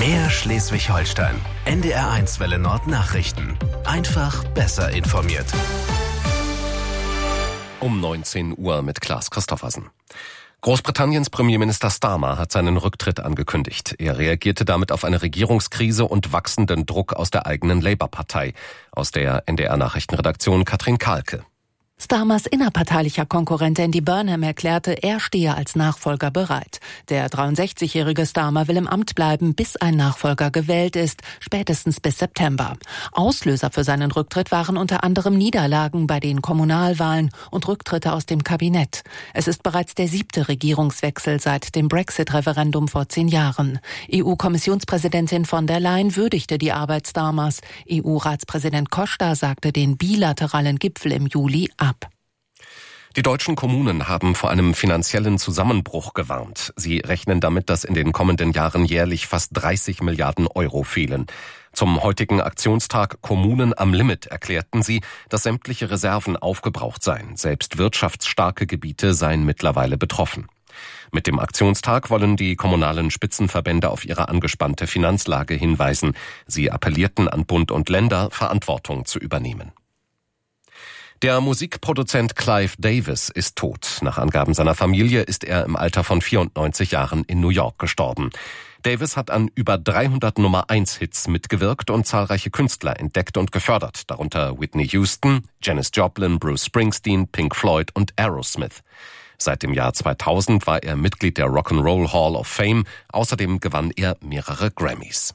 Mehr Schleswig-Holstein. NDR1 Welle Nord Nachrichten. Einfach besser informiert. Um 19 Uhr mit Klaas Christoffersen. Großbritanniens Premierminister Starmer hat seinen Rücktritt angekündigt. Er reagierte damit auf eine Regierungskrise und wachsenden Druck aus der eigenen Labour-Partei. Aus der NDR-Nachrichtenredaktion Katrin Kahlke. Starmers innerparteilicher Konkurrent Andy Burnham erklärte, er stehe als Nachfolger bereit. Der 63-jährige Starmer will im Amt bleiben, bis ein Nachfolger gewählt ist, spätestens bis September. Auslöser für seinen Rücktritt waren unter anderem Niederlagen bei den Kommunalwahlen und Rücktritte aus dem Kabinett. Es ist bereits der 7. Regierungswechsel seit dem Brexit-Referendum vor 10 Jahren. EU-Kommissionspräsidentin von der Leyen würdigte die Arbeit Starmers. EU-Ratspräsident Costa sagte den bilateralen Gipfel im Juli ab. Die deutschen Kommunen haben vor einem finanziellen Zusammenbruch gewarnt. Sie rechnen damit, dass in den kommenden Jahren jährlich fast 30 Milliarden Euro fehlen. Zum heutigen Aktionstag Kommunen am Limit erklärten sie, dass sämtliche Reserven aufgebraucht seien. Selbst wirtschaftsstarke Gebiete seien mittlerweile betroffen. Mit dem Aktionstag wollen die kommunalen Spitzenverbände auf ihre angespannte Finanzlage hinweisen. Sie appellierten an Bund und Länder, Verantwortung zu übernehmen. Der Musikproduzent Clive Davis ist tot. Nach Angaben seiner Familie ist er im Alter von 94 Jahren in New York gestorben. Davis hat an über 300 Nummer-1-Hits mitgewirkt und zahlreiche Künstler entdeckt und gefördert, darunter Whitney Houston, Janis Joplin, Bruce Springsteen, Pink Floyd und Aerosmith. Seit dem Jahr 2000 war er Mitglied der Rock'n'Roll Hall of Fame. Außerdem gewann er mehrere Grammys.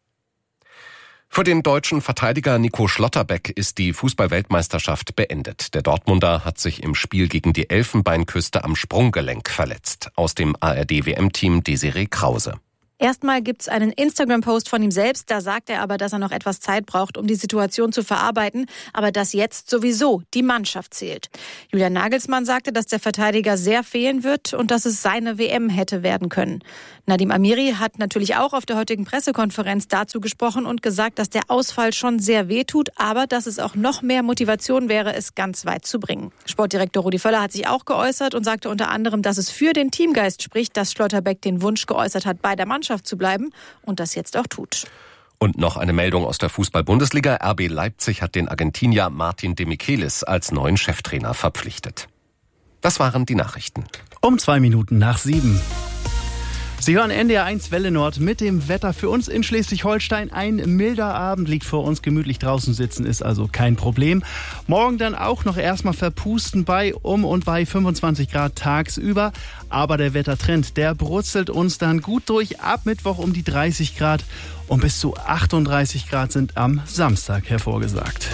Für den deutschen Verteidiger Nico Schlotterbeck ist die Fußball-Weltmeisterschaft beendet. Der Dortmunder hat sich im Spiel gegen die Elfenbeinküste am Sprunggelenk verletzt. Aus dem ARD-WM-Team Desiree Krause. Erstmal gibt's einen Instagram-Post von ihm selbst. Da sagt er aber, dass er noch etwas Zeit braucht, um die Situation zu verarbeiten. Aber dass jetzt sowieso die Mannschaft zählt. Julian Nagelsmann sagte, dass der Verteidiger sehr fehlen wird und dass es seine WM hätte werden können. Nadim Amiri hat natürlich auch auf der heutigen Pressekonferenz dazu gesprochen und gesagt, dass der Ausfall schon sehr wehtut, aber dass es auch noch mehr Motivation wäre, es ganz weit zu bringen. Sportdirektor Rudi Völler hat sich auch geäußert und sagte unter anderem, dass es für den Teamgeist spricht, dass Schlotterbeck den Wunsch geäußert hat, bei der Mannschaft zu bleiben und das jetzt auch tut. Und noch eine Meldung aus der Fußball-Bundesliga. RB Leipzig hat den Argentinier Martin de Michelis als neuen Cheftrainer verpflichtet. Das waren die Nachrichten. Um 7:02. Sie hören NDR1 Welle Nord mit dem Wetter für uns in Schleswig-Holstein. Ein milder Abend liegt vor uns, gemütlich draußen sitzen ist also kein Problem. Morgen dann auch noch erstmal verpusten bei 25 Grad tagsüber. Aber der Wettertrend, der brutzelt uns dann gut durch. Ab Mittwoch um die 30 Grad und bis zu 38 Grad sind am Samstag hervorgesagt.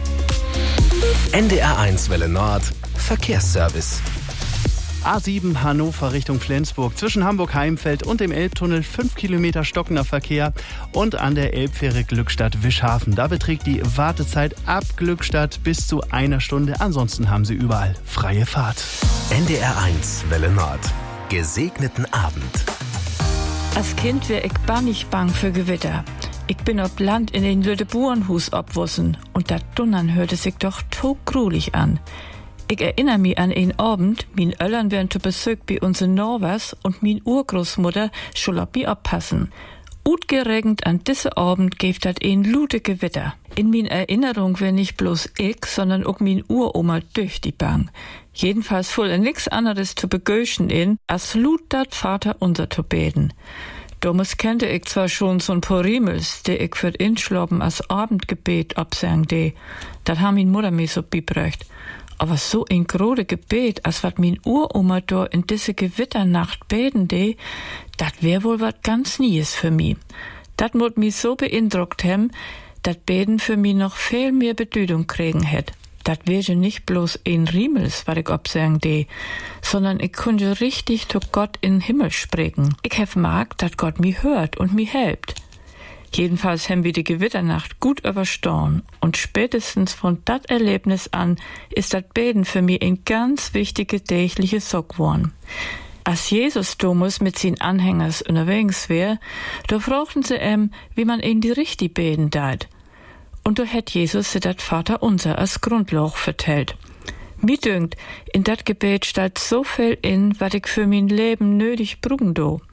NDR1 Welle Nord Verkehrsservice. A7 Hannover Richtung Flensburg. Zwischen Hamburg-Heimfeld und dem Elbtunnel 5 Kilometer stockender Verkehr und an der Elbfähre Glückstadt-Wischhafen. Da beträgt die Wartezeit ab Glückstadt bis zu 1 Stunde. Ansonsten haben Sie überall freie Fahrt. NDR1 Welle Nord. Gesegneten Abend. Als Kind wär ich bannig bang für Gewitter. Ich bin ob Land in den Lüdeburenhus obwussen und dat Dunnern hörte sich doch todgruelig an. Ich erinnere mich an einen Abend, mein Öllern wären zu Besuch bei uns in Norwers und mein Urgroßmutter schul auf mich abpassen. Utgeregnet an diese Abend gäft dat ein lute Gewitter. In min Erinnerung wär nicht bloß ich, sondern auch min Uroma durch die Bang. Jedenfalls voll nix anderes zu begöschen als lut dat Vater unser zu beten. Damals kannte ich zwar schon so'n paar Riemels, die ich für Inschlaben als Abendgebet absang de. Dat haben min Mutter mir so bibrecht. Aber so ein grode Gebet, als wat min Uroma do in diese Gewitternacht beten de, dat wär wohl wat ganz Nies für mi. Dat mut mi so beeindruckt hem, dat Beten für mi noch viel mehr Bedeutung kriegen hätt. Dat wäre nicht bloß ein Riemels, wat ich obsang de, sondern ich kunde richtig zu Gott in den Himmel sprechen. Ich hef mag, dat Gott mi hört und mi helpt. Jedenfalls haben wir die Gewitternacht gut überstanden und spätestens von dat Erlebnis an ist dat Beten für mich ein ganz wichtige tägliche Sache geworden. Als Jesus Thomas mit seinen Anhängers unterwegs wär, da fragten sie wie man ihn die richtig beten dat. Und da hat Jesus sie dat Vater unser als Grundlage vertellt. Mir dünkt, in dat Gebet steht so viel in, wat ich für mein Leben nötig bruggen do.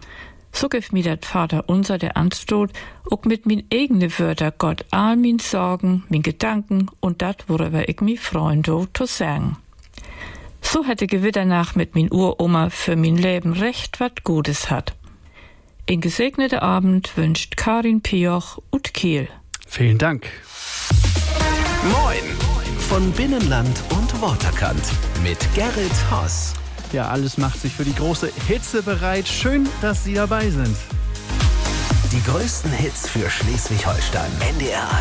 So gibt mir dat Vater unser der Anstoß, auch mit min eigene Wörter Gott all min Sorgen, min Gedanken und dat, worüber ich mi freunde, zu sagen. So hätte Gewitternach mit min Uroma für min Leben recht wat Gutes hat. In gesegneter Abend wünscht Karin Pioch und Kiel. Vielen Dank. Moin von Binnenland und Waterkant mit Gerrit Haas. Ja, alles macht sich für die große Hitze bereit. Schön, dass Sie dabei sind. Die größten Hits für Schleswig-Holstein. NDR